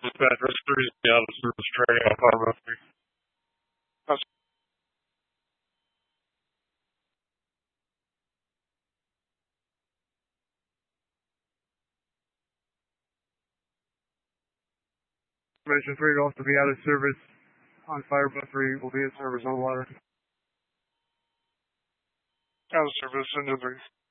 Dispatch Rescue 3 is the out of service training on Firebus 3. Mission 3 will also be out of service on Firebus 3, will be in service on water. Out of service, into 3.